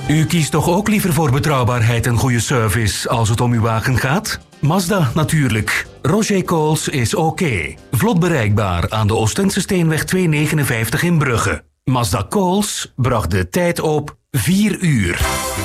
U kiest toch ook liever voor betrouwbaarheid en goede service als het om uw wagen gaat? Mazda natuurlijk. Roger Coles is oké. Vlot bereikbaar aan de Oostense Steenweg 259 in Brugge. Mazda Coles bracht de tijd op 4 uur.